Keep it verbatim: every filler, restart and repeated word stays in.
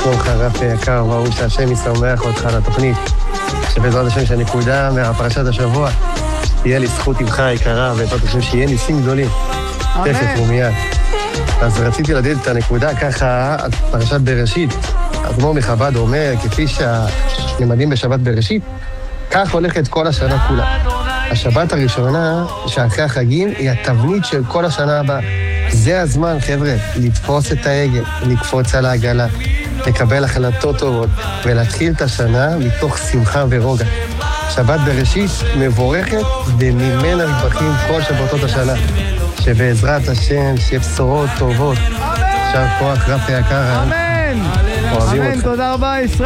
שלומך רפי יקר, ברוך שהשם ישמח אותך לתוכנית, שבעזרת השם שהנקודה מהפרשת השבוע תהיה לי זכות עמך היקרה, ובעזרת השם שיהיה ניסים גדולים. תכף ומיד. אז רציתי לדעת את הנקודה ככה, פרשת בראשית. אדמו"ר מחב"ד אומר, כפי שהנמדים בשבת בראשית, כך הולכת כל השנה כולה. השבת הראשונה, שאחרי החגים, היא התבנית של כל השנה הבאה. זה הזמן, חבר'ה, לתפוס את ההגה, לקפוץ על העגלה, לקבל החלטות טובות, ולהתחיל את השנה מתוך שמחה ורוגע. שבת בראשית מבורכת, וממנה מתברכים כל שבתות השנה. שבעזרת השם, שיהיה בשורות טובות. יישר כוח רפי יקר. אמן! אוהבים אמן, אותך. תודה רבה ישראל.